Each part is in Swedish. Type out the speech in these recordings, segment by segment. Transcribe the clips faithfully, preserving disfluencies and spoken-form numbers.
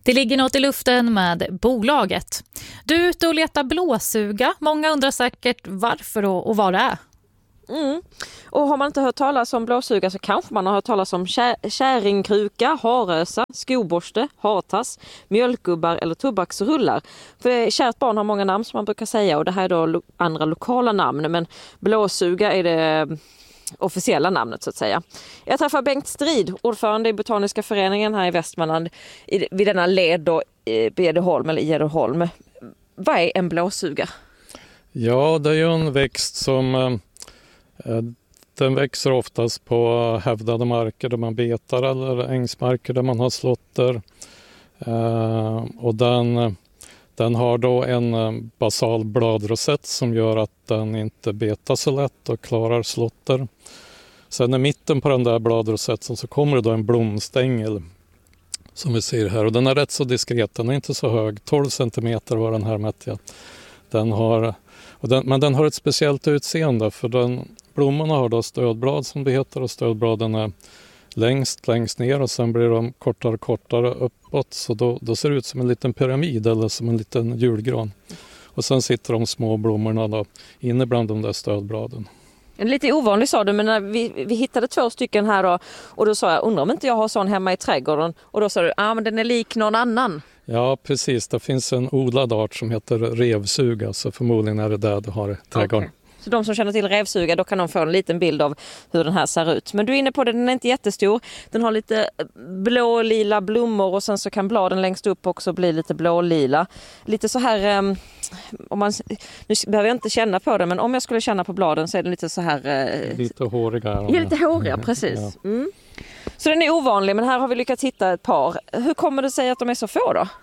Det ligger något i luften med bolaget. Du är ute och letar blåsuga. Många undrar säkert varför och, och vad det är. Mm. Och har man inte hört talas om blåsuga så kanske man har hört talas om kä- käringkruka, harösa, skoborste, hartass, mjölkgubbar eller tobaksrullar. För kärt barn har många namn som man brukar säga, och det här är då lo- andra lokala namn, men blåsuga är det officiella namnet så att säga. Jag träffar Bengt Strid, ordförande i Botaniska föreningen här i Västmanland, i, vid denna led då i Bjädeholm eller i Bjädeholm. Vad är en blåsuga? Ja, det är ju en växt som eh, den växer oftast på hävdade marker där man betar eller ängsmarker där man har slåtter. Eh, och den, den har då en basal bladrosett som gör att den inte betar så lätt och klarar slåtter. Sen i mitten på den där bladrosetten så kommer det då en blomstängel som vi ser här. Och den är rätt så diskret, den är inte så hög. tolv centimeter var den här mätt jag. Den har, och den, men den har ett speciellt utseende för den, blommorna har då stödblad som det heter, och stödbladen är längst, längst ner och sen blir de kortare och kortare uppåt. Så då, då ser det ut som en liten pyramid eller som en liten julgran. Och sen sitter de små blommorna då inne bland de där stödbladen. Lite ovanligt sa du, men när vi, vi hittade två stycken här då, och då sa jag, undrar om inte jag har sån hemma i trädgården, och då sa du, ja ah, men den är lik någon annan. Ja precis, det finns en odlad art som heter revsuga, så förmodligen är det där du har i trädgården. Okay. Så de som känner till revsuga, då kan de få en liten bild av hur den här ser ut. Men du är inne på det, den är inte jättestor. Den har lite blå-lila blommor och sen så kan bladen längst upp också bli lite blå-lila. Lite så här, um, om man, nu behöver jag inte känna på det, men om jag skulle känna på bladen så är den lite så här... Uh, lite håriga. Ja, lite håriga, precis. Ja. Mm. Så den är ovanlig, men här har vi lyckats hitta ett par. Hur kommer det sig att de är så få då?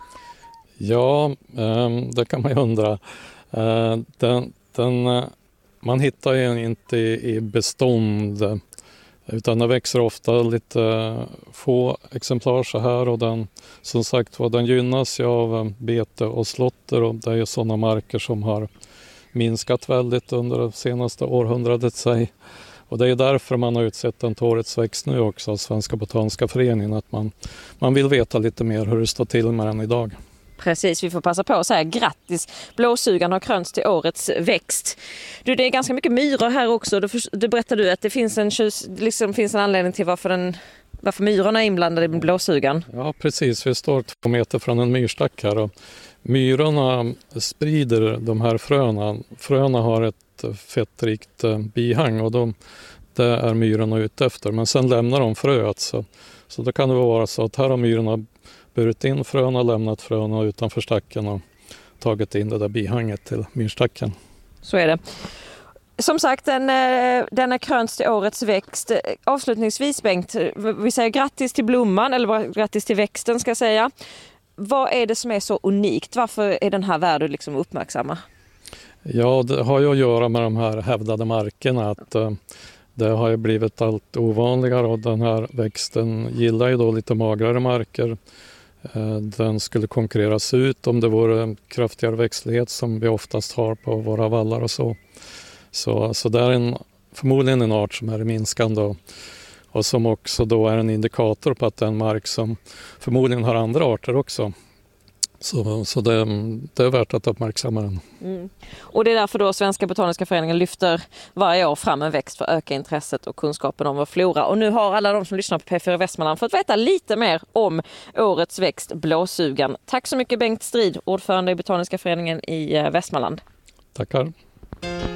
Ja, um, det kan man ju undra. Uh, den... den uh, Man hittar ju inte i bestånd, utan det växer ofta lite få exemplar så här, och den, som sagt var, den gynnas ju av bete och slåtter, och det är ju sådana marker som har minskat väldigt under det senaste århundradet sig. Och det är därför man har utsett den till årets växt nu också av Svenska Botaniska föreningen, att man, man vill veta lite mer hur det står till med den idag. Precis, vi får passa på att säga grattis. Blåsugan har krönts till årets växt. Du, det är ganska mycket myror här också. Du, du berättade du att det finns en, liksom, finns en anledning till varför, den, varför myrorna är inblandade i blåsugan. Ja, precis. Vi står två meter från en myrstack här, och myrorna sprider de här fröna. Fröna har ett fettrikt bihang, och de, det är myrorna ute efter. Men sen lämnar de fröet, så, så då kan det vara så att här har myrorna burit in fröna, lämnat fröna utanför stacken och tagit in det där bihanget till myrstacken. Så är det. Som sagt, den, den är krönts till årets växt. Avslutningsvis, Bengt, vi säger grattis till blomman, eller bara grattis till växten ska jag säga. Vad är det som är så unikt? Varför är den här värd att liksom uppmärksamma? Ja, det har ju att göra med de här hävdade markerna, att det har ju blivit allt ovanligare, och den här växten gillar ju då lite magrare marker. Den skulle konkurreras ut om det vore kraftigare växtlighet som vi oftast har på våra vallar och så. Så, så det är en, förmodligen en art som är minskande, och, och som också då är en indikator på att det är en mark som förmodligen har andra arter också. Så, så det, det är värt att uppmärksamma den. Mm. Och det är därför då Svenska Botaniska föreningen lyfter varje år fram en växt för att öka intresset och kunskapen om vår flora. Och nu har alla de som lyssnar på P fyra Västmanland fått veta lite mer om årets växt, blåsugan. Tack så mycket Bengt Strid, ordförande i Botaniska föreningen i Västmanland. Tackar.